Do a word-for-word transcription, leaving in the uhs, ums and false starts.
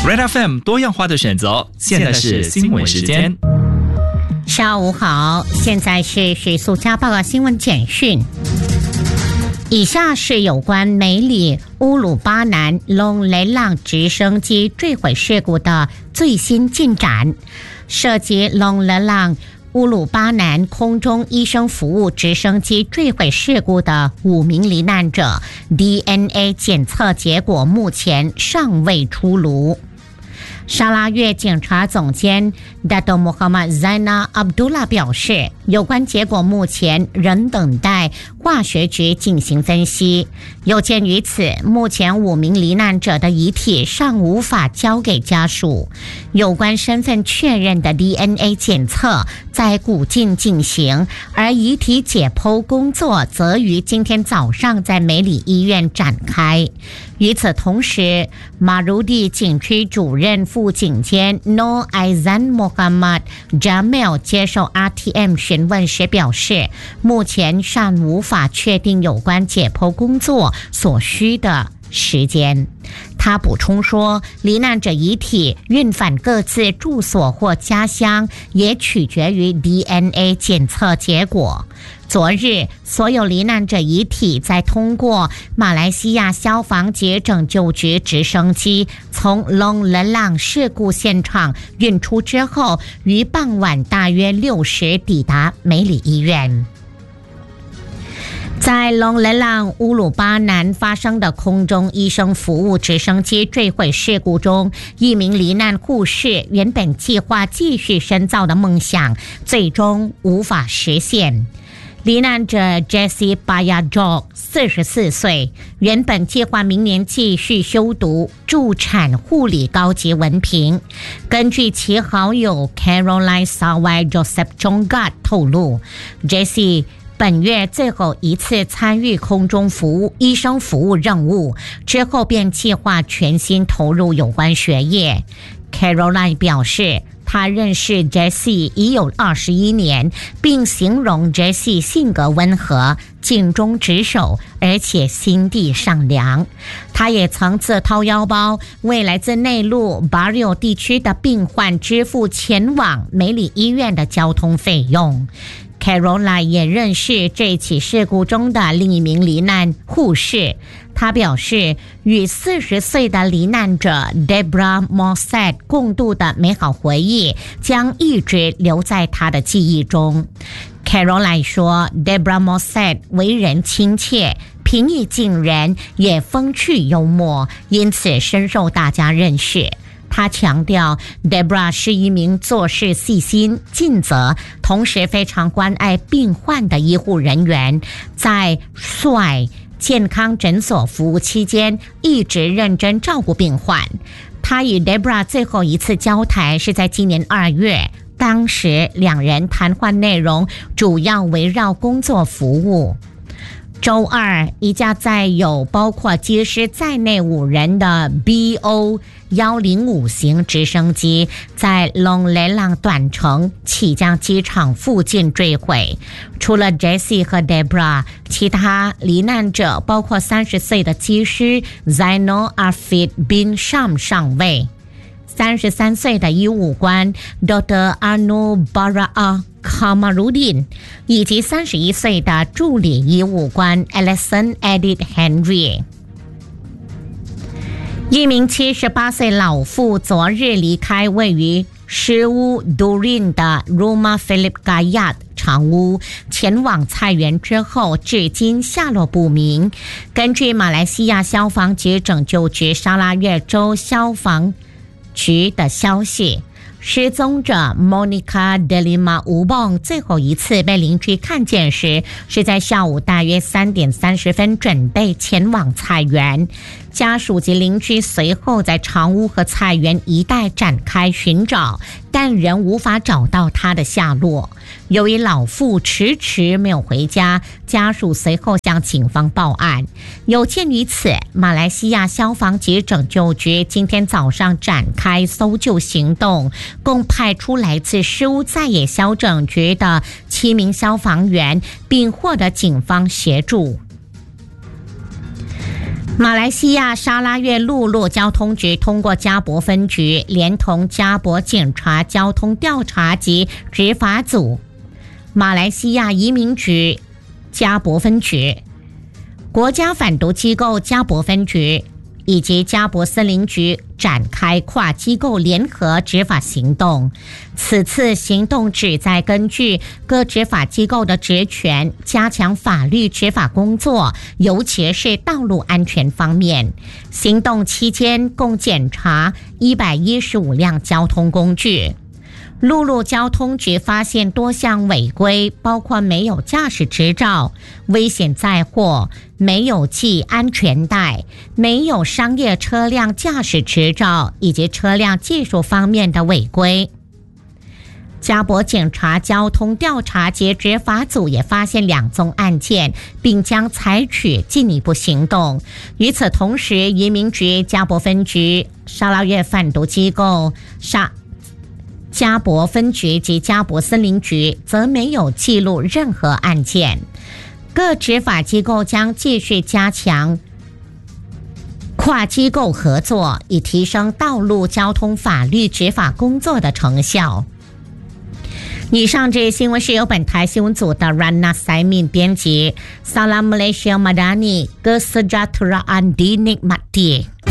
Red F M 多样化的选择，现在是新闻时间。 下午好，现在是许素佳报告新闻简讯。以下是有关梅里乌鲁巴南龙雷浪直升机坠毁事故的最新进展，涉及龙雷浪乌鲁巴南空中医生服务直升机坠毁事故的五名罹难者 D N A 检测结果目前尚未出炉。沙拉越警察总监 Dato Muhammad Zainal Abdullah 表示，有关结果目前仍等待化学局进行分析。有鉴于此，目前五名罹难者的遗体尚无法交给家属。有关身份确认的 D N A 检测在古晋进行，而遗体解剖工作则于今天早上在梅里医院展开。与此同时，马如地警区主任副警监 Noor Aizan Mohammad Jamil 接受 R T M 询问时表示，目前尚无法确定有关解剖工作所需的时间。他补充说，罹难者遗体运返各自住所或家乡也取决于 D N A 检测结果。昨日，所有罹难者遗体在通过马来西亚消防及拯救局直升机从龙雷浪事故现场运出之后，于傍晚大约六时抵达梅里医院。在龙雷浪乌鲁巴南发生的空中医生服务直升机坠毁事故中，一名罹难护士原本计划继续深造的梦想最终无法实现。罹难者 Jessie Bayajok 四十四岁，原本计划明年继续修读助产护理高级文凭。根据其好友 Caroline Sawai Joseph Jongat 透露， Jessie本月最后一次参与空中服务医生服务任务之后，便计划全心投入有关学业。 Caroline 表示，他认识 Jessie 已有二十一年，并形容 Jessie 性格温和、尽忠职守，而且心地善良。他也曾自掏腰包为来自内陆 Barrio 地区的病患支付前往梅里医院的交通费用。Caroline 也认识这起事故中的另一名罹难护士，他表示，与四十岁的罹难者 Debra Mossad 共度的美好回忆将一直留在他的记忆中。Caroline 说， Debra Mossad 为人亲切、平易近人，也风趣幽默，因此深受大家认识。他强调 Debra 是一名做事细心尽责，同时非常关爱病患的医护人员，在帅健康诊所服务期间一直认真照顾病患。他与 Debra 最后一次交谈是在今年二月，当时两人谈话内容主要围绕工作服务。周二，一架载有包括机师在内五人的 B O 一零五型直升机在龙雷浪短程起降机场附近坠毁。除了 Jessie 和 Debra， 其他罹难者包括三十岁的机师 Zainal Afid bin Sham 上尉，三十三岁的医务官 Doctor Anu Bara Kamarudin， 以及三十一岁的助理医务官 Alison Edith Henry。 一名七十八岁老妇昨日离开位于施乌 Durin 的 Rumah Philip Gayat 长屋，前往菜园之后至今下落不明。根据马来西亚消防局拯救局沙拉越州消防局的消息，失踪者 Monica Delima Ubong 最后一次被邻居看见时，是在下午大约三点三十分，准备前往菜园。家属及邻居随后在长屋和菜园一带展开寻找，但仍无法找到他的下落。由于老妇迟迟没有回家，家属随后向警方报案。有鉴于此，马来西亚消防局拯救局今天早上展开搜救行动，共派出来自施乌在野消拯局的七名消防员，并获得警方协助。 马来西亚沙拉越陆路交通局通过嘉博分局连同嘉博警察交通调查及执法组、马来西亚移民局嘉博分局、国家反毒机构嘉博分局以及嘉博森林局展开跨机构联合执法行动。此次行动旨在根据各执法机构的职权，加强法律执法工作，尤其是道路安全方面。行动期间共检查一百一十五辆交通工具。陆路交通局发现多项违规，包括没有驾驶执照、危险载货、没有系安全带、没有商业车辆驾驶执照以及车辆技术方面的违规。嘉博警察交通调查及执法组也发现两宗案件，并将采取进一步行动。与此同时，移民局嘉博分局、沙拉越反毒机构沙嘉博分局及嘉博森林局则没有记录任何案件。各执法机构将继续加强跨机构合作，以提升道路交通法律执法工作的成效。以上这些新闻是由本台新闻组的 Rana Saimin 编辑。Salam Malaysia Madani, Kesejahteraan di nikmati。